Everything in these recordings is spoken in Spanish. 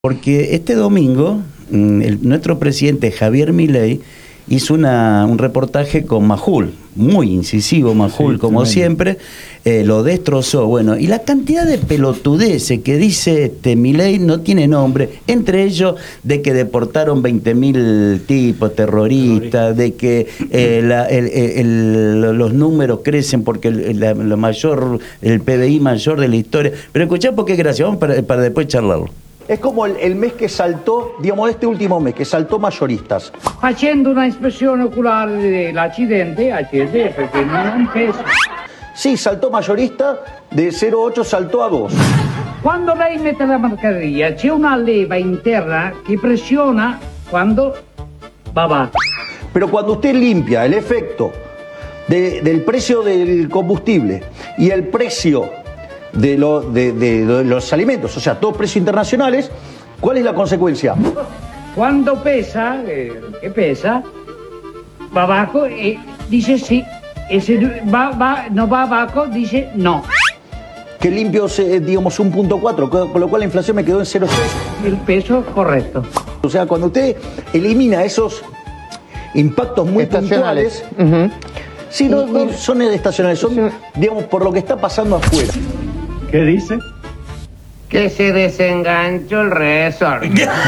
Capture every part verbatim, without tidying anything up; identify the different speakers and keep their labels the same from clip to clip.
Speaker 1: Porque este domingo el, nuestro presidente Javier Milei hizo una, un reportaje con Majul, muy incisivo Majul, sí, como tremendo. Siempre, eh, lo destrozó. Bueno, y la cantidad de pelotudeces que dice este Milei no tiene nombre, entre ellos de que deportaron veinte mil tipos terroristas, de que eh, la, el, el, el, los números crecen porque el, la, lo mayor, el P B I mayor de la historia. Pero escuchá porque es gracioso, vamos para, para después charlarlo.
Speaker 2: Es como el, el mes que saltó, digamos, este último mes, que saltó mayoristas.
Speaker 3: Facendo una inspección ocular del accidente, accidente, perché non pesa.
Speaker 2: Sí, saltó mayorista, de cero coma ocho saltó a dos.
Speaker 3: Quando lei mette la mascherina, c'è una leva interna che presiona quando va avanti.
Speaker 2: Pero cuando usted limpia el efecto de, del precio del combustible y el precio De, lo, de, de, de los alimentos, o sea, todos precios internacionales, ¿cuál es la consecuencia?
Speaker 3: Cuando pesa, eh, que pesa, va abajo y dice sí, y si va, va, no va abajo, dice no.
Speaker 2: Que limpio, digamos, un punto cuatro, con lo cual la inflación me quedó en cero coma seis.
Speaker 3: El peso correcto.
Speaker 2: O sea, cuando usted elimina esos impactos muy puntuales, uh-huh. sí, no, no son estacionales, son, digamos, por lo que está pasando afuera.
Speaker 4: ¿Qué dice?
Speaker 5: Que se desenganchó el resort.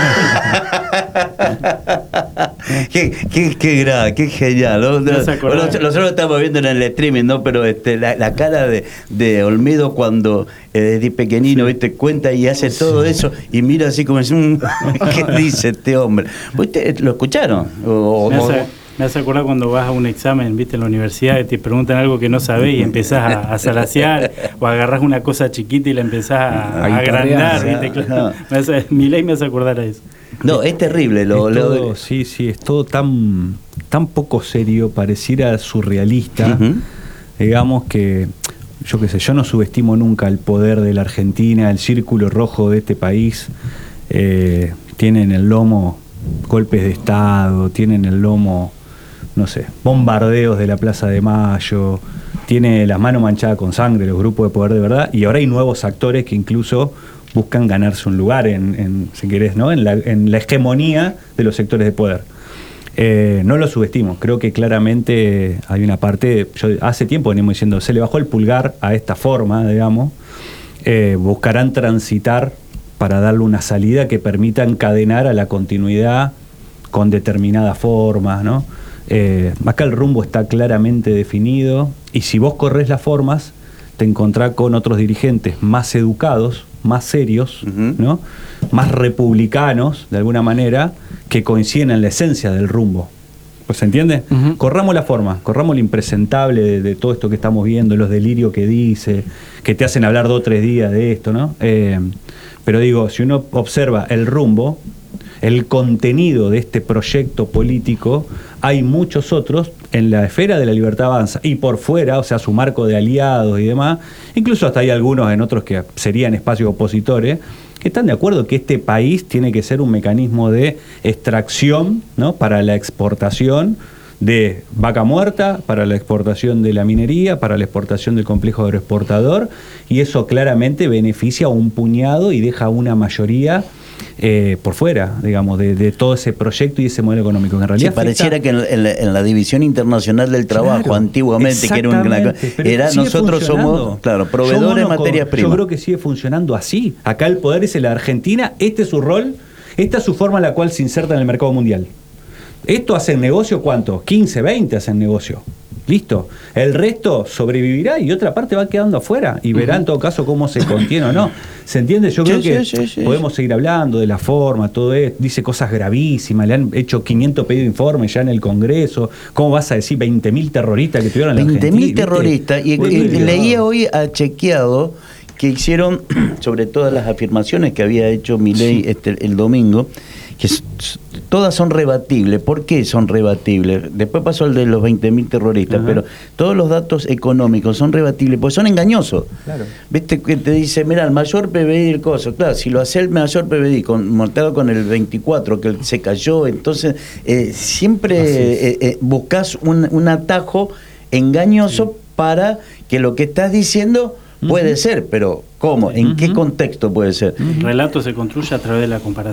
Speaker 1: qué, qué, qué grave, qué genial, ¿no? No, bueno, nosotros lo estamos viendo en el streaming, ¿no? Pero este, la, la cara de, de Olmedo cuando eh, desde pequeñino, sí. ¿viste? Cuenta y hace todo eso y mira así como es un ¿qué dice este hombre? ¿Ustedes lo escucharon? O,
Speaker 4: me, hace,
Speaker 1: o,
Speaker 4: me hace acordar cuando vas a un examen, viste, en la universidad y te preguntan algo que no sabés y empezás a, a salaciar o agarrás una cosa chiquita y la empezás a, a agrandar, ¿viste? Claro. No. Hace, Milei me hace acordar a eso.
Speaker 1: No, es terrible. Lo,
Speaker 6: es todo,
Speaker 1: lo...
Speaker 6: Sí, sí, es todo tan, tan poco serio, pareciera surrealista. Uh-huh. Digamos que, yo qué sé, yo no subestimo nunca el poder de la Argentina, el círculo rojo de este país. Eh, tienen el lomo golpes de Estado, tienen el lomo, no sé, bombardeos de la Plaza de Mayo, tiene las manos manchadas con sangre los grupos de poder de verdad, y ahora hay nuevos actores que incluso buscan ganarse un lugar en, en si querés, ¿no? En la, en la hegemonía de los sectores de poder. Eh, no lo subestimo, creo que claramente hay una parte, yo hace tiempo venimos diciendo, se le bajó el pulgar a esta forma, digamos, eh, buscarán transitar para darle una salida que permita encadenar a la continuidad con determinadas formas, ¿no? Eh, acá el rumbo está claramente definido y si vos corres las formas, te encontrás con otros dirigentes más educados, más serios, uh-huh. ¿no? Más republicanos, de alguna manera, que coinciden en la esencia del rumbo. Pues, ¿se entiende? Uh-huh. Corramos la forma, corramos lo impresentable de, de todo esto que estamos viendo, los delirios que dice, que te hacen hablar dos o tres días de esto, ¿no? Eh, pero digo, si uno observa el rumbo, el contenido de este proyecto político, hay muchos otros en la esfera de la Libertad Avanza y por fuera, o sea, su marco de aliados y demás, incluso hasta hay algunos en otros que serían espacios opositores, que están de acuerdo que este país tiene que ser un mecanismo de extracción, ¿no? Para la exportación de vaca muerta, para la exportación de la minería, para la exportación del complejo agroexportador, y eso claramente beneficia a un puñado y deja una mayoría eh, por fuera, digamos, de, de todo ese proyecto y ese modelo económico. En realidad
Speaker 1: sí, pareciera que en, en, la, en la División Internacional del Trabajo, claro, antiguamente, que era, una, era nosotros somos, claro, proveedores de materias primas.
Speaker 6: Yo creo que sigue funcionando así. Acá el poder es el de Argentina, este es su rol, esta es su forma en la cual se inserta en el mercado mundial. Esto hacen negocio, ¿cuánto? quince, veinte hacen negocio. Listo. El resto sobrevivirá y otra parte va quedando afuera y verá uh-huh. en todo caso cómo se contiene o no. ¿Se entiende? Yo creo sí, que sí, sí, podemos sí. seguir hablando de la forma, todo esto. Dice cosas gravísimas, le han hecho quinientos pedidos de informes ya en el Congreso. ¿Cómo vas a decir veinte mil terroristas que tuvieron en la Argentina?
Speaker 1: veinte mil terroristas. Y, y, y leía hoy a Chequeado que hicieron, sobre todas las afirmaciones que había hecho Milei sí. este, el domingo, que todas son rebatibles. ¿Por qué son rebatibles? Después pasó el de los veinte mil terroristas, uh-huh. pero todos los datos económicos son rebatibles porque son engañosos. Claro. ¿Viste que te dice, mira, el mayor P B I del coso? Claro, si lo hace el mayor P B I con, montado con el veinticuatro, que se cayó, entonces eh, siempre eh, eh, buscas un, un atajo engañoso sí. para que lo que estás diciendo Puede ser, pero ¿cómo? ¿En qué contexto puede ser?
Speaker 4: El relato se construye a través de la comparación.